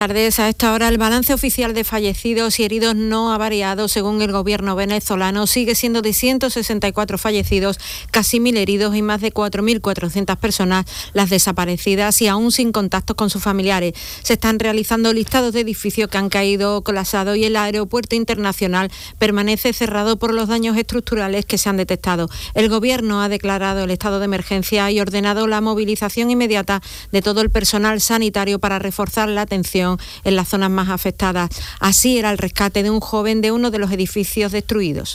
Tardes. A esta hora el balance oficial de fallecidos y heridos no ha variado. Según el gobierno venezolano, sigue siendo de 164 fallecidos, casi 1.000 heridos y más de 4.400 personas las desaparecidas y aún sin contactos con sus familiares. Se están realizando listados de edificios que han caído o colapsado y el aeropuerto internacional permanece cerrado por los daños estructurales que se han detectado. El gobierno ha declarado el estado de emergencia y ordenado la movilización inmediata de todo el personal sanitario para reforzar la atención en las zonas más afectadas. Así era el rescate de un joven de uno de los edificios destruidos.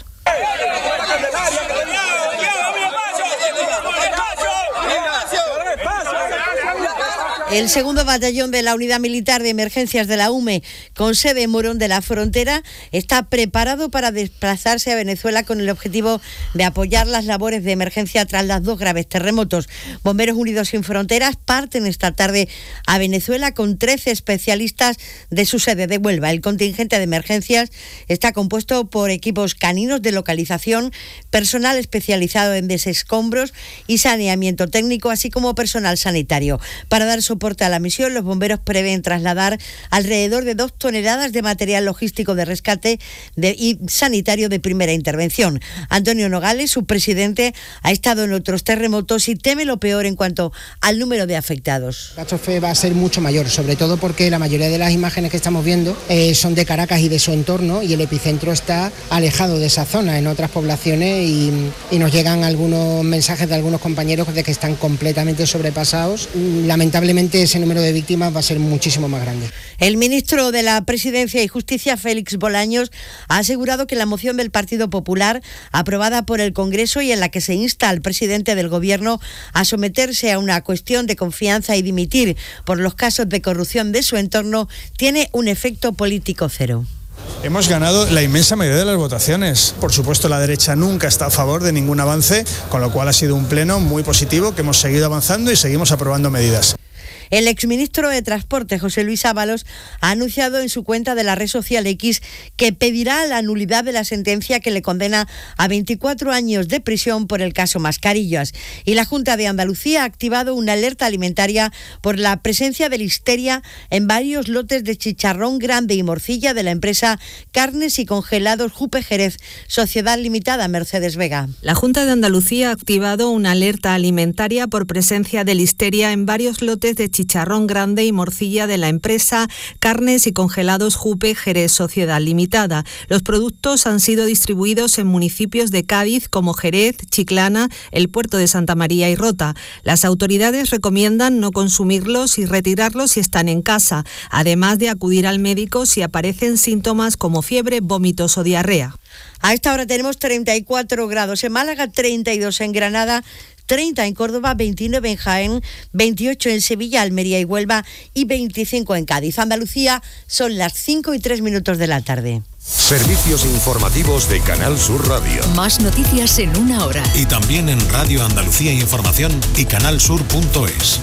El segundo batallón de la Unidad Militar de Emergencias de la UME, con sede en Morón de la Frontera, está preparado para desplazarse a Venezuela con el objetivo de apoyar las labores de emergencia tras los 2 graves terremotos. Bomberos Unidos Sin Fronteras parten esta tarde a Venezuela con 13 especialistas de su sede de Huelva. El contingente de emergencias está compuesto por equipos caninos de localización, personal especializado en desescombros y saneamiento técnico, así como personal sanitario. Para dar soporte a la misión, los bomberos prevén trasladar alrededor de 2 toneladas de material logístico de rescate y sanitario de primera intervención. Antonio Nogales, su presidente, ha estado en otros terremotos y teme lo peor en cuanto al número de afectados. La catástrofe va a ser mucho mayor, sobre todo porque la mayoría de las imágenes que estamos viendo son de Caracas y de su entorno, y el epicentro está alejado de esa zona, en otras poblaciones, y nos llegan algunos mensajes de algunos compañeros de que están completamente sobrepasados. Lamentablemente ese número de víctimas va a ser muchísimo más grande. El ministro de la Presidencia y Justicia, Félix Bolaños, ha asegurado que la moción del Partido Popular, aprobada por el Congreso y en la que se insta al presidente del Gobierno a someterse a una cuestión de confianza y dimitir por los casos de corrupción de su entorno, tiene un efecto político cero. Hemos ganado la inmensa mayoría de las votaciones. Por supuesto, la derecha nunca está a favor de ningún avance, con lo cual ha sido un pleno muy positivo, que hemos seguido avanzando y seguimos aprobando medidas. El exministro de Transporte, José Luis Ábalos, ha anunciado en su cuenta de la red social X que pedirá la nulidad de la sentencia que le condena a 24 años de prisión por el caso Mascarillas. Y la Junta de Andalucía ha activado una alerta alimentaria por la presencia de listeria en varios lotes de chicharrón grande y morcilla de la empresa Carnes y Congelados Jupe Jerez, Sociedad Limitada Mercedes Vega. La Junta de Andalucía ha activado una alerta alimentaria por presencia de listeria en varios lotes de chicharrón grande y morcilla de la empresa Carnes y Congelados Jupe Jerez Sociedad Limitada. Los productos han sido distribuidos en municipios de Cádiz como Jerez, Chiclana, el puerto de Santa María y Rota. Las autoridades recomiendan no consumirlos y retirarlos si están en casa, además de acudir al médico si aparecen síntomas como fiebre, vómitos o diarrea. A esta hora tenemos 34 grados en Málaga, 32 en Granada, 30 en Córdoba, 29 en Jaén, 28 en Sevilla, Almería y Huelva y 25 en Cádiz. Andalucía, son las 5:03 de la tarde. Servicios informativos de Canal Sur Radio. Más noticias en una hora. Y también en Radio Andalucía Información y canalsur.es.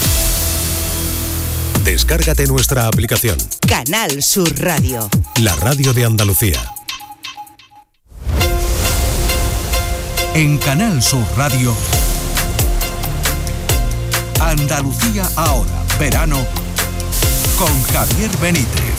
Descárgate nuestra aplicación. Canal Sur Radio. La radio de Andalucía. En Canal Sur Radio, Andalucía ahora, verano, con Javier Benítez.